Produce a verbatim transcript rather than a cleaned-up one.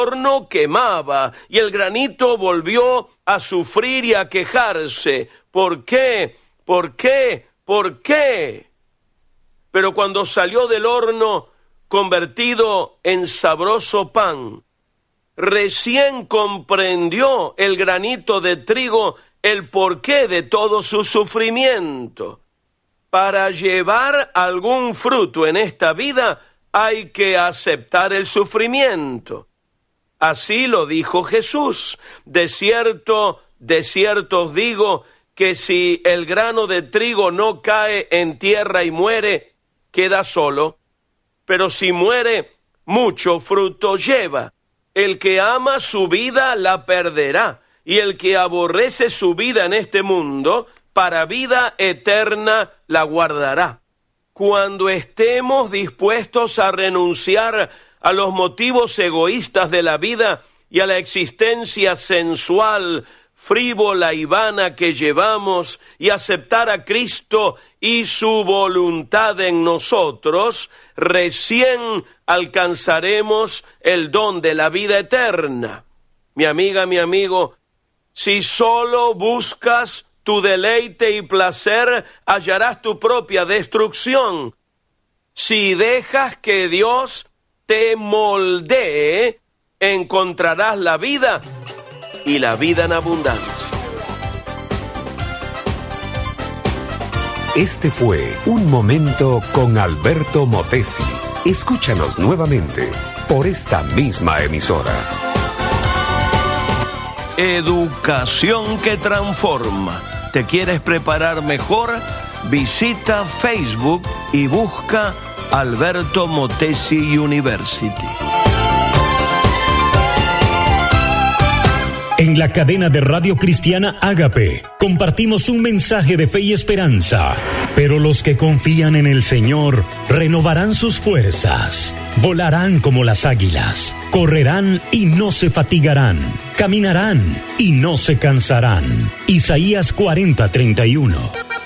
horno quemaba y el granito volvió a sufrir y a quejarse. ¿Por qué? ¿Por qué? ¿Por qué? Pero cuando salió del horno convertido en sabroso pan, recién comprendió el granito de trigo el porqué de todo su sufrimiento. Para llevar algún fruto en esta vida hay que aceptar el sufrimiento. Así lo dijo Jesús. De cierto, de cierto os digo que si el grano de trigo no cae en tierra y muere, queda solo. Pero si muere, mucho fruto lleva. El que ama su vida la perderá, y el que aborrece su vida en este mundo, para vida eterna la guardará. Cuando estemos dispuestos a renunciar a los motivos egoístas de la vida y a la existencia sensual, frívola y vana que llevamos, y aceptar a Cristo y su voluntad en nosotros, recién alcanzaremos el don de la vida eterna. Mi amiga, mi amigo, si solo buscas tu deleite y placer, hallarás tu propia destrucción. Si dejas que Dios te moldee, encontrarás la vida y la vida en abundancia. Este fue Un Momento con Alberto Motesi. Escúchanos nuevamente por esta misma emisora. Educación que transforma. ¿Te quieres preparar mejor? Visita Facebook y busca Alberto Motesi University. En la cadena de Radio Cristiana Ágape compartimos un mensaje de fe y esperanza. Pero los que confían en el Señor renovarán sus fuerzas, volarán como las águilas, correrán y no se fatigarán, caminarán y no se cansarán. Isaías cuarenta, treinta y uno.